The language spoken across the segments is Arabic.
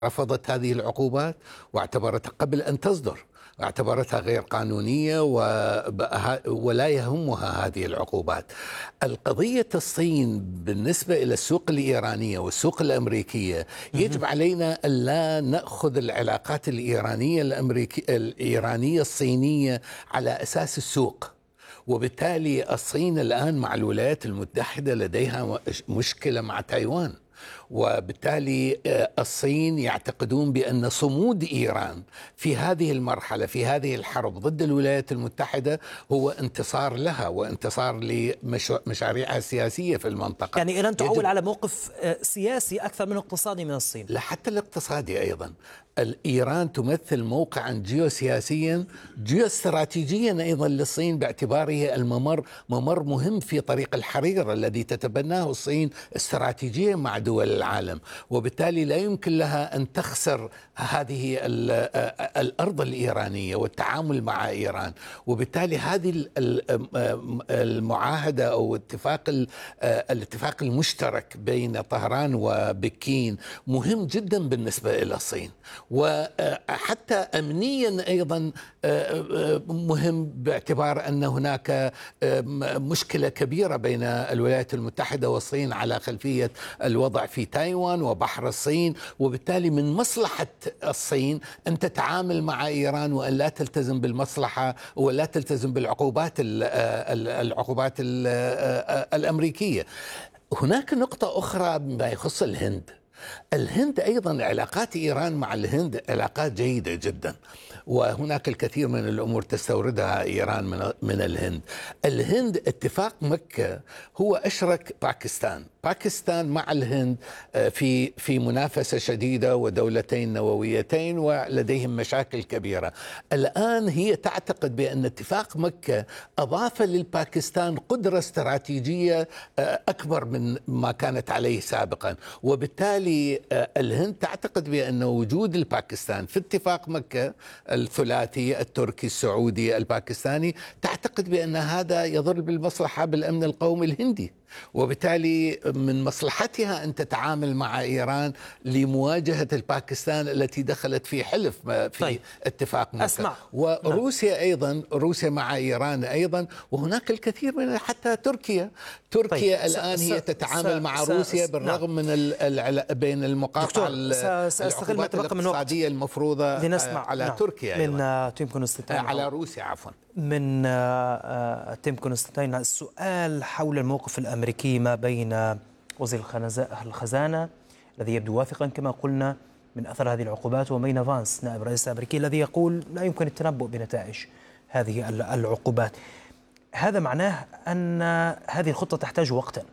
رفضت هذه العقوبات واعتبرتها قبل أن تصدر، اعتبرتها غير قانونية ولا يهمها هذه العقوبات. القضية الصين بالنسبة إلى السوق الإيرانية والسوق الأمريكية، يجب علينا ألا نأخذ العلاقات الإيرانية الصينية على أساس السوق. وبالتالي الصين الآن مع الولايات المتحدة لديها مشكلة مع تايوان، وبالتالي الصين يعتقدون بأن صمود إيران في هذه المرحلة في هذه الحرب ضد الولايات المتحدة هو انتصار لها وانتصار لمشاريعها السياسية في المنطقة. يعني إيران تعول على موقف سياسي أكثر من اقتصادي من الصين. لا، حتى الاقتصادي أيضا. إيران تمثل موقعا جيوسياسيا جيوستراتيجيا أيضا للصين، باعتباره ممر مهم في طريق الحرير الذي تتبناه الصين استراتيجيا مع دول العالم. وبالتالي لا يمكن لها أن تخسر هذه الأرض الإيرانية والتعامل مع إيران. وبالتالي هذه المعاهدة أو الاتفاق المشترك بين طهران وبكين مهم جدا بالنسبة إلى الصين، وحتى أمنيا أيضا مهم، باعتبار أن هناك مشكلة كبيرة بين الولايات المتحدة والصين على خلفية الوضع في تايوان وبحر الصين. وبالتالي من مصلحة الصين أن تتعامل مع إيران وأن لا تلتزم بالمصلحة ولا تلتزم بالعقوبات الأمريكية. هناك نقطة أخرى ما يخص الهند أيضا علاقات إيران مع الهند علاقات جيدة جدا، وهناك الكثير من الأمور تستوردها إيران من الهند اتفاق مكة هو أشرك باكستان مع الهند في منافسة شديدة ودولتين نوويتين ولديهم مشاكل كبيرة. الآن هي تعتقد بأن اتفاق مكة أضاف للباكستان قدرة استراتيجية أكبر من ما كانت عليه سابقا، وبالتالي الهند تعتقد بأن وجود الباكستان في اتفاق مكة الثلاثي التركي السعودي الباكستاني تعتقد بأن هذا يضر بالمصلحة بالأمن القومي الهندي، وبالتالي من مصلحتها أن تتعامل مع إيران لمواجهة الباكستان التي دخلت في حلف في اتفاق مكة. أسمع. وروسيا أيضا، روسيا مع إيران أيضا، وهناك الكثير من حتى تركيا الآن هي تتعامل مع روسيا بالرغم من بين المقاطعة العقوبات الاقتصادية المفروضة على تركيا من تيم كونستانتين على روسيا عفوا من تيم كونستانتين. السؤال حول الموقف الأمريكي ما بين وزير الخزانة الذي يبدو واثقا كما قلنا من أثر هذه العقوبات وبين فانس نائب الرئيس الأمريكي الذي يقول لا يمكن التنبؤ بنتائج هذه العقوبات. هذا معناه أن هذه الخطة تحتاج وقتا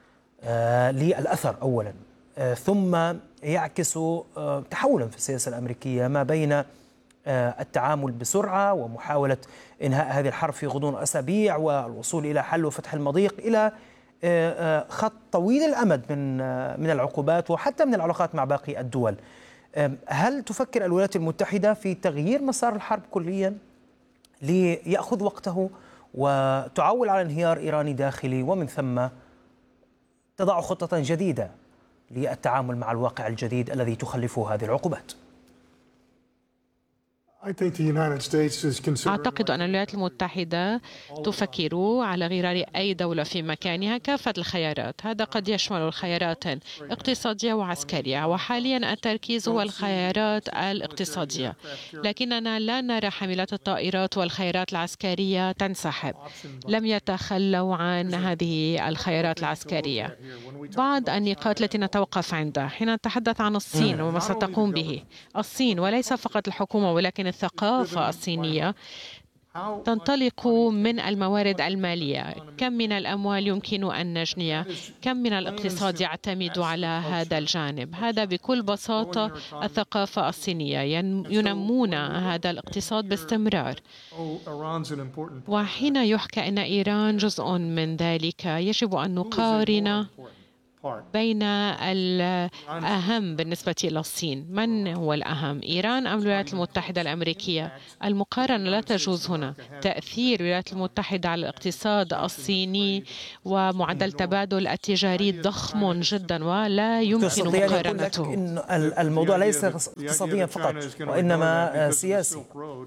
للأثر أولا، ثم يعكس تحولا في السياسة الأمريكية ما بين التعامل بسرعة ومحاولة إنهاء هذه الحرب في غضون أسابيع والوصول إلى حل وفتح المضيق إلى خط طويل الأمد من العقوبات وحتى من العلاقات مع باقي الدول. هل تفكر الولايات المتحدة في تغيير مسار الحرب كليا ليأخذ وقته وتعول على انهيار إيراني داخلي ومن ثم تضع خطة جديدة للتعامل مع الواقع الجديد الذي تخلفه هذه العقوبات؟ أعتقد أن الولايات المتحدة تفكر على غرار أي دولة في مكانها كافة الخيارات. هذا قد يشمل الخيارات اقتصادية وعسكرية، وحاليا التركيز هو الخيارات الاقتصادية، لكننا لا نرى حاملات الطائرات والخيارات العسكرية تنسحب. لم يتخلوا عن هذه الخيارات العسكرية. بعض النقاط التي نتوقف عندها حين نتحدث عن الصين وما ستقوم به الصين، وليس فقط الحكومة ولكن الثقافة الصينية، تنطلق من الموارد المالية. كم من الأموال يمكن أن نجني؟ كم من الاقتصاد يعتمد على هذا الجانب؟ هذا بكل بساطة الثقافة الصينية، ينمون هذا الاقتصاد باستمرار. وحين يحكى أن إيران جزء من ذلك، يجب أن نقارن بين الأهم بالنسبة إلى الصين. من هو الأهم، إيران أم الولايات المتحدة الأمريكية؟ المقارنة لا تجوز هنا. تأثير الولايات المتحدة على الاقتصاد الصيني ومعدل التبادل التجاري ضخم جدا ولا يمكن مقارنته. إن الموضوع ليس اقتصاديا فقط وإنما سياسي.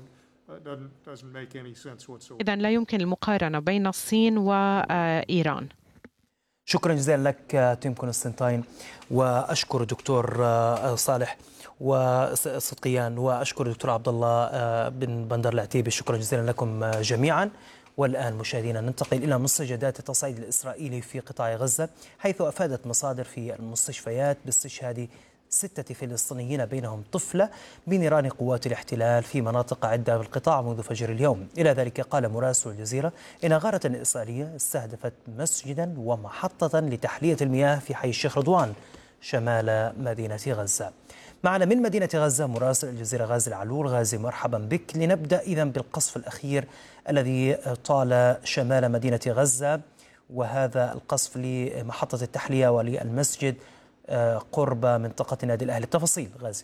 إذن لا يمكن المقارنة بين الصين وإيران. شكرا جزيلا لك تيم كونستانتين، وأشكر دكتور صالح وصدقيان، وأشكر دكتور عبد الله بن بندر العتيبي. شكرا جزيلا لكم جميعا. والآن مشاهدينا ننتقل إلى مستجدات التصعيد الإسرائيلي في قطاع غزة، حيث أفادت مصادر في المستشفيات باستشهاد 6 فلسطينيين بينهم طفلة بنيران قوات الاحتلال في مناطق عدة بالقطاع منذ فجر اليوم. إلى ذلك قال مراسل الجزيرة إن غارة إسرائيلية استهدفت مسجدا ومحطة لتحلية المياه في حي الشيخ رضوان شمال مدينة غزة. معنا من مدينة غزة مراسل الجزيرة غازي العلول. غازي، مرحبا بك. لنبدأ إذن بالقصف الأخير الذي طال شمال مدينة غزة، وهذا القصف لمحطة التحلية وللمسجد قرب منطقة نادي الأهلي. التفاصيل غازي.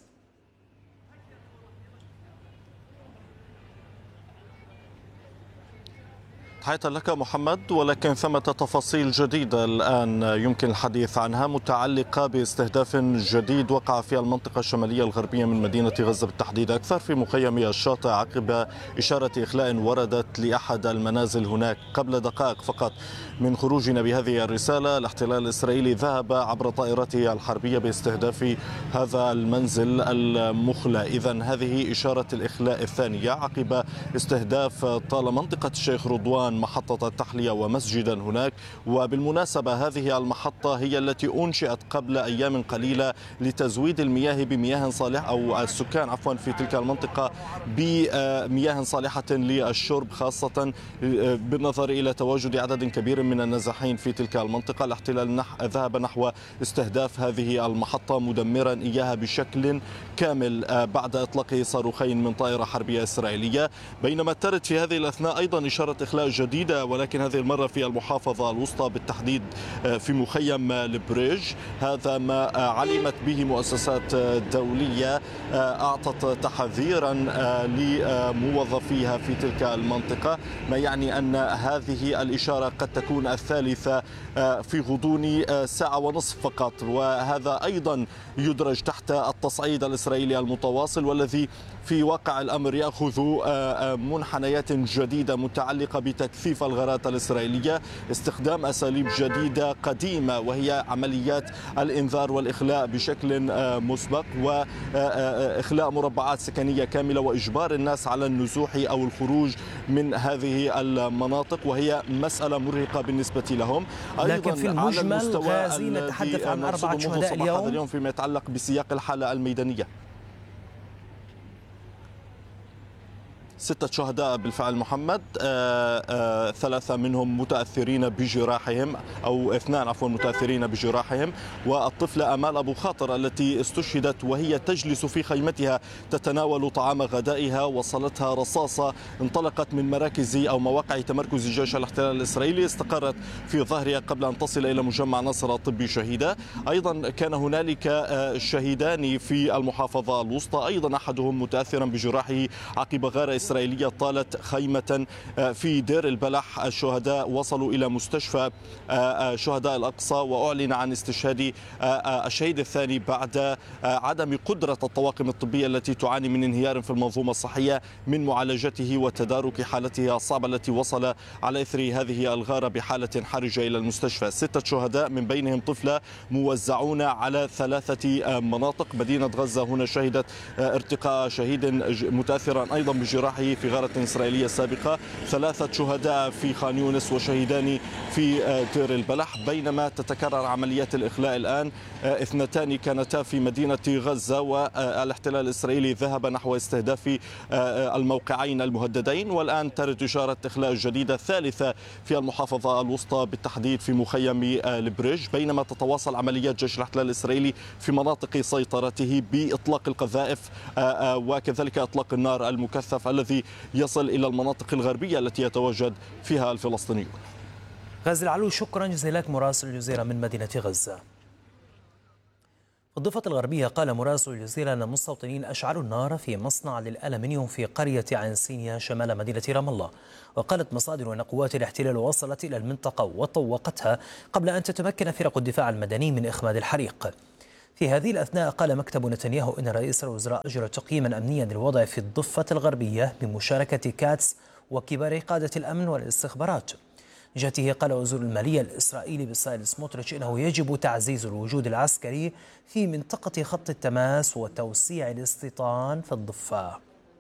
تحية لك محمد، ولكن ثمة تفاصيل جديدة الآن يمكن الحديث عنها متعلقة باستهداف جديد وقع في المنطقة الشمالية الغربية من مدينة غزة بالتحديد، أكثر في مخيم الشاطئ، عقب إشارة إخلاء وردت لأحد المنازل هناك. قبل دقائق فقط من خروجنا بهذه الرسالة، الاحتلال الإسرائيلي ذهب عبر طائرته الحربية باستهداف هذا المنزل المخلى. إذن هذه إشارة الإخلاء الثانية عقب استهداف طال منطقة الشيخ رضوان محطة التحلية ومسجدا هناك. وبالمناسبة هذه المحطة هي التي أنشئت قبل أيام قليلة لتزويد المياه بمياه صالحة، أو السكان عفوا في تلك المنطقة بمياه صالحة للشرب، خاصة بالنظر إلى تواجد عدد كبير من النازحين في تلك المنطقة. الاحتلال ذهب نحو استهداف هذه المحطة مدمرا إياها بشكل كامل بعد إطلاق صاروخين من طائرة حربية إسرائيلية. بينما ترد في هذه الأثناء أيضا إشارة إخلاء جديدة، ولكن هذه المرة في المحافظة الوسطى بالتحديد في مخيم البريج. هذا ما علمت به مؤسسات دولية أعطت تحذيرا لموظفيها في تلك المنطقة، ما يعني أن هذه الإشارة قد تكون الثالثة في غضون ساعة ونصف فقط. وهذا أيضا يدرج تحت التصعيد الإسرائيلي المتواصل، والذي في واقع الأمر يأخذ منحنيات جديدة متعلقة بتكثيف الغارات الإسرائيلية، استخدام أساليب جديدة قديمة وهي عمليات الإنذار والإخلاء بشكل مسبق، وإخلاء مربعات سكنية كاملة وإجبار الناس على النزوح أو الخروج من هذه المناطق، وهي مسألة مرهقة بالنسبة لهم. لكن في المجمل غازي نتحدث عن 4 شهداء اليوم فيما يتعلق بسياق الحالة الميدانية. 6 شهداء بالفعل محمد، 3 منهم متأثرين بجراحهم، أو 2 عفوا متأثرين بجراحهم. والطفلة أمال أبو خاطر التي استشهدت وهي تجلس في خيمتها تتناول طعام غدائها، وصلتها رصاصة انطلقت من مراكز أو مواقع تمركز جيش الاحتلال الإسرائيلي، استقرت في ظهرها قبل أن تصل إلى مجمع نصر الطبي شهيدة. أيضا كان هنالك شهيدان في المحافظة الوسطى، أيضا أحدهم متأثرا بجراحه عقب غارة إسرائيلية طالت خيمة في دير البلح. الشهداء وصلوا إلى مستشفى شهداء الأقصى، وأعلن عن استشهاد الشهيد الثاني بعد عدم قدرة الطواقم الطبية التي تعاني من انهيار في المنظومة الصحية من معالجته وتدارك حالته الصعبة التي وصل على إثر هذه الغارة بحالة حرجة إلى المستشفى. 6 شهداء من بينهم طفلة موزعون على 3 مناطق. مدينة غزة هنا شهدت ارتقاء شهيد متأثرا أيضا بجراحه في غارة إسرائيلية سابقة، 3 شهداء في خان يونس وشهيدان في دير البلح. بينما تتكرر عمليات الإخلاء الآن، 2 كانتا في مدينة غزة، والاحتلال الإسرائيلي ذهب نحو استهداف الموقعين المهددين. والآن ترد إشارة إخلاء جديدة ثالثة في المحافظة الوسطى بالتحديد في مخيم البريج، بينما تتواصل عمليات جيش الاحتلال الإسرائيلي في مناطق سيطرته بإطلاق القذائف وكذلك إطلاق النار المكثف الذي يصل إلى المناطق الغربية التي يتواجد فيها الفلسطينيون. غازي العلول، شكرا جزيلا لك مراسل الجزيرة من مدينة غزة. الضفة الغربية قال مراسل الجزيرة أن المستوطنين أشعلوا النار في مصنع للألمنيوم في قرية عين سينيا شمال مدينة رام الله. وقالت مصادر أن قوات الاحتلال وصلت إلى المنطقة وطوقتها قبل أن تتمكن فرق الدفاع المدني من إخماد الحريق. في هذه الأثناء قال مكتب نتنياهو إن رئيس الوزراء أجرى تقييما أمنيا للوضع في الضفة الغربية بمشاركة كاتس وكبار قادة الأمن والاستخبارات. من جهته قال وزير المالية الإسرائيلي بصاليل سموتريتش إنه يجب تعزيز الوجود العسكري في منطقة خط التماس وتوسيع الاستيطان في الضفة.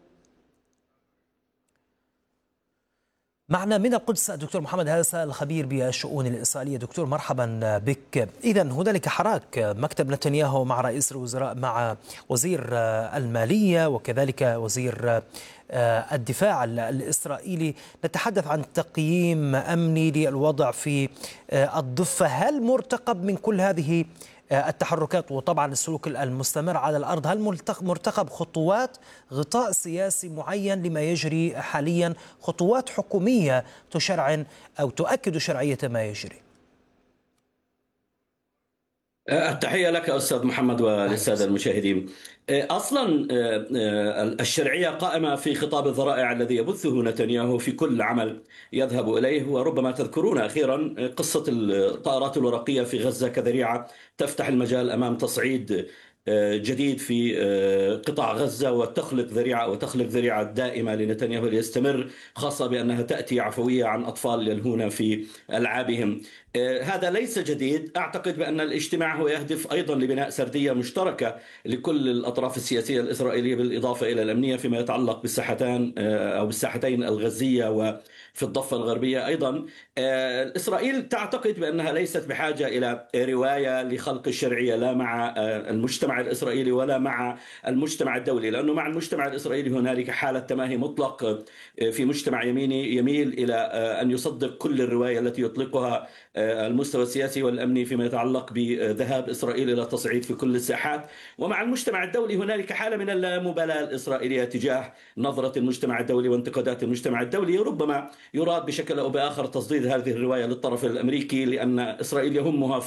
معنا من القدس الدكتور محمد هاسا الخبير بالشؤون الإسرائيلية. دكتور مرحبا بك. إذا هنالك حراك مكتب نتنياهو مع رئيس الوزراء مع وزير المالية وكذلك وزير الدفاع الإسرائيلي، نتحدث عن تقييم أمني للوضع في الضفة. هل مرتقب من كل هذه التحركات وطبعا السلوك المستمر على الأرض، هل مرتقب خطوات غطاء سياسي معين لما يجري حاليا، خطوات حكومية تشرعن أو تؤكد شرعية ما يجري؟ التحية لك أستاذ محمد وللسادة المشاهدين. أصلا الشرعية قائمة في خطاب الذرائع الذي يبثه نتنياهو في كل عمل يذهب إليه. وربما تذكرون أخيرا قصة الطائرات الورقية في غزة كذريعة تفتح المجال أمام تصعيد جديد في قطاع غزة وتخلق ذريعة دائمة لنتنياهو ليستمر، خاصة بأنها تأتي عفوية عن أطفال يلهون في ألعابهم. هذا ليس جديد. أعتقد بأن الاجتماع هو يهدف أيضا لبناء سردية مشتركة لكل الأطراف السياسية الإسرائيلية بالإضافة إلى الأمنية فيما يتعلق بالساحتين الغزية وفي الضفة الغربية أيضا. إسرائيل تعتقد بأنها ليست بحاجة إلى رواية لخلق الشرعية، لا مع المجتمع الإسرائيلي ولا مع المجتمع الدولي، لأنه مع المجتمع الإسرائيلي هنالك حالة تماهي مطلق في مجتمع يميني يميل إلى أن يصدق كل الرواية التي يطلقها المستوى السياسي والأمني فيما يتعلق بذهاب إسرائيل إلى التصعيد في كل الساحات. ومع المجتمع الدولي هنالك حالة من اللامبالاة الإسرائيلية تجاه نظرة المجتمع الدولي وانتقادات المجتمع الدولي. ربما يراد بشكل أو بآخر تصديد هذه الرواية للطرف الأمريكي، لأن إسرائيل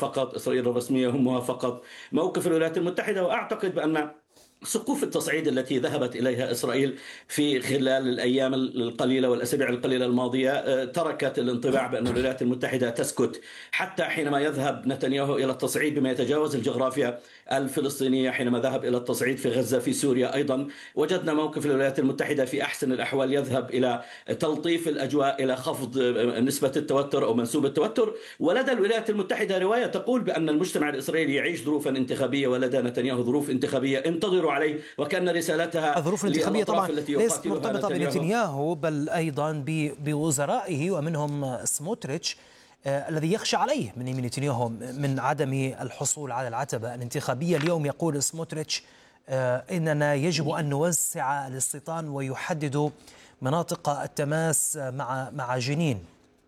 الرسمية يهمها فقط موقف الولايات المتحدة. وأعتقد بأن سقوف التصعيد التي ذهبت إليها إسرائيل في خلال الأيام القليلة والأسابيع القليلة الماضية تركت الانطباع بأن الولايات المتحدة تسكت، حتى حينما يذهب نتنياهو إلى التصعيد بما يتجاوز الجغرافيا الفلسطينية. حينما ذهب إلى التصعيد في غزة في سوريا أيضا وجدنا موقف الولايات المتحدة في أحسن الأحوال يذهب إلى تلطيف الأجواء، إلى خفض نسبة التوتر أو منسوب التوتر. ولدى الولايات المتحدة رواية تقول بأن المجتمع الإسرائيلي يعيش ظروفا انتخابية ولدى نتنياهو ظروف انتخابية انتظروا عليه، وكان رسالتها الظروف الانتخابية طبعا ليست مرتبطة بنتنياهو بل أيضا بوزرائه ومنهم سموتريتش الذي يخشى عليه من يمين نتنياهو من عدم الحصول على العتبة الانتخابية. اليوم يقول سموتريتش إننا يجب أن نوسع الاستيطان ويحدد مناطق التماس مع جنين.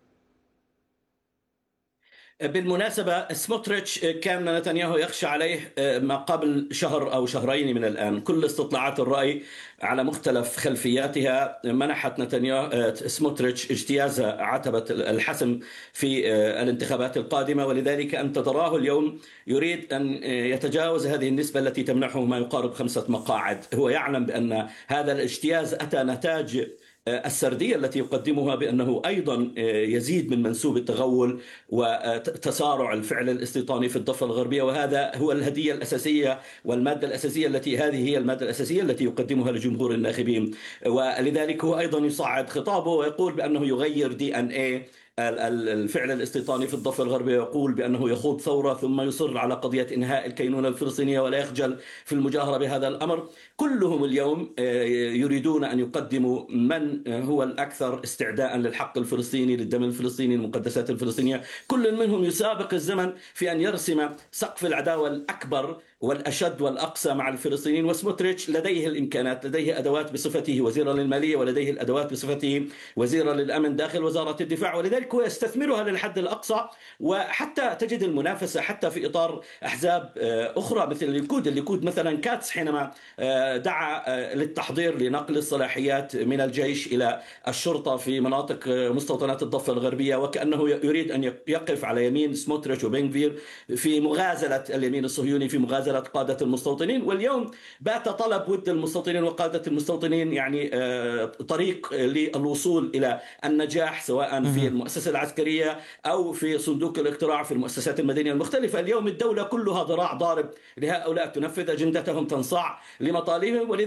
بالمناسبة سموتريتش كان نتنياهو يخشى عليه ما قبل شهر أو شهرين من الآن. كل استطلاعات الرأي على مختلف خلفياتها منحت نتنياهو سموتريتش اجتياز عتبة الحسم في الانتخابات القادمة، ولذلك أنت تراه اليوم يريد أن يتجاوز هذه النسبة التي تمنحه ما يقارب 5 مقاعد. هو يعلم بأن هذا الاجتياز أتى نتاج السردية التي يقدمها بأنه أيضا يزيد من منسوب التغول وتسارع الفعل الاستيطاني في الضفة الغربية. وهذا هو الهدية الأساسية والمادة الأساسية هذه هي المادة الأساسية التي يقدمها لجمهور الناخبين. ولذلك هو أيضا يصعد خطابه ويقول بأنه يغير DNA الفعل الاستيطاني في الضفة الغربية، يقول بأنه يخوض ثورة ثم يصر على قضية إنهاء الكينونة الفلسطينية ولا يخجل في المجاهرة بهذا الأمر. كلهم اليوم يريدون أن يقدموا من هو الأكثر استعداء للحق الفلسطيني، للدم الفلسطيني، المقدسات الفلسطينية. كل منهم يسابق الزمن في أن يرسم سقف العداوة الأكبر والأشد والأقصى مع الفلسطينيين. وسموتريتش لديه الإمكانات، لديه أدوات بصفته وزيرا للمالية، ولديه الأدوات بصفته وزيرا للأمن داخل وزارة الدفاع، ولذلك هو يستثمرها للحد الأقصى. وحتى تجد المنافسة حتى في إطار أحزاب أخرى مثل الليكود مثلا كاتس حينما دعا للتحضير لنقل الصلاحيات من الجيش إلى الشرطة في مناطق مستوطنات الضفة الغربية، وكأنه يريد أن يقف على يمين سموتريتش وبنغفير في مغازلة اليمين الصهيوني، في مغازلة مناظرة قادة المستوطنين، واليوم بات طلب ود المستوطنين وقادة المستوطنين يعني طريق للوصول إلى النجاح سواء في المؤسسة العسكرية أو في صندوق الاقتراع في المؤسسات المدنية المختلفة. اليوم الدولة كلها ذراع ضارب لهؤلاء، تنفذ أجندتهم، تنصاع لمطالبهم.